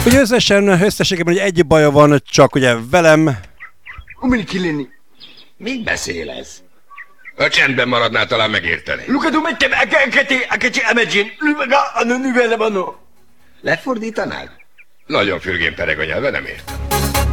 Ugye összességében egy baja van, csak ugye velem. Mit beszélesz? Ha csendben maradnál, talán megértenék. Lefordítanád? Nagyon fürgén pereg a nyelve, nem értem.